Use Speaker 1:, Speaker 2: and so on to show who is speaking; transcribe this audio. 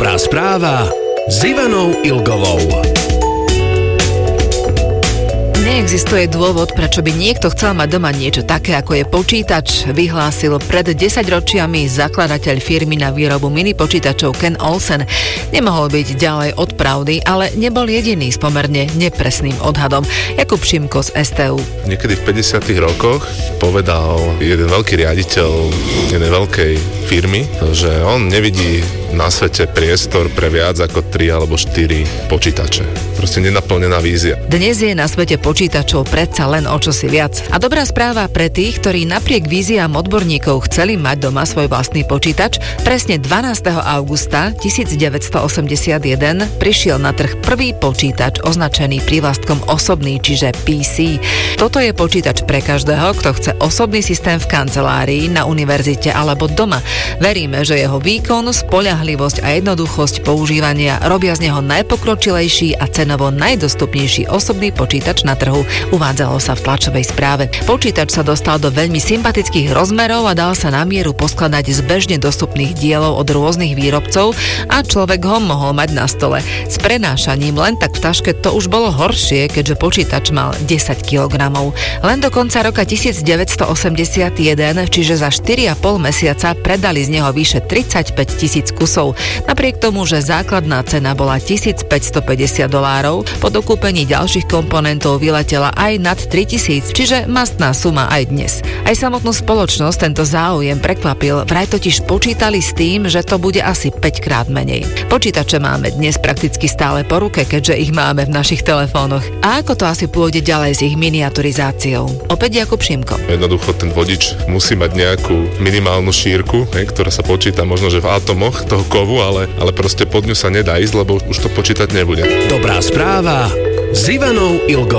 Speaker 1: Dobrá správa s Ivanou Ilgovou.
Speaker 2: Neexistuje dôvod, prečo by niekto chcel mať doma niečo také, ako je počítač, vyhlásil pred 10 ročiami zakladateľ firmy na výrobu mini počítačov Ken Olsen. Nemohol byť ďalej od pravdy, ale nebol jediný s pomerne nepresným odhadom. Jakub Šimko z STU.
Speaker 3: Niekedy v 50. rokoch povedal jeden veľký riaditeľ jednej veľkej firmy, že on nevidí na svete priestor pre viac ako 3 alebo 4 počítače. Proste nenaplnená vízia.
Speaker 2: Dnes je na svete počítačov predsa len o čosi viac. A dobrá správa pre tých, ktorí napriek víziám odborníkov chceli mať doma svoj vlastný počítač, presne 12. augusta 1981 prišiel na trh prvý počítač označený prívlastkom osobný, čiže PC. Toto je počítač pre každého, kto chce osobný systém v kancelárii, na univerzite alebo doma. Veríme, že jeho výkon, spoľahlivosť a jednoduchosť používania robia z neho najpokročilejší a cenovo najdostupnejší osobný počítač na trhu, uvádzalo sa v tlačovej správe. Počítač sa dostal do veľmi sympatických rozmerov a dal sa na mieru poskladať z bežne dostupných dielov od rôznych výrobcov a človek ho mohol mať na stole. S prenášaním len tak v taške to už bolo horšie, keďže počítač mal 10 kg. Len do konca roka 1981, čiže za 4,5 mesiaca predali z neho vyše 35 000 kusov. Napriek tomu, že základná cena bola $1550, po dokúpení ďalších komponentov vyletela aj nad 3000, čiže mastná suma aj dnes. Aj samotnú spoločnosť tento záujem prekvapil, vraj totiž počítali s tým, že to bude asi 5 krát menej. Počítače máme dnes prakticky stále po ruke, keďže ich máme v našich telefónoch. A ako to asi pôjde ďalej s ich miniaturizáciou? Opäť Jakub Šimko.
Speaker 3: Jednoducho ten vodič musí mať nejakú minimálnu šírku, ktorá sa počíta možno, že v átomoch toho kovu, ale proste pod ňu sa nedá ísť, lebo už to počítať nebude.
Speaker 1: Dobrá správa s Ivanou Ilgovou.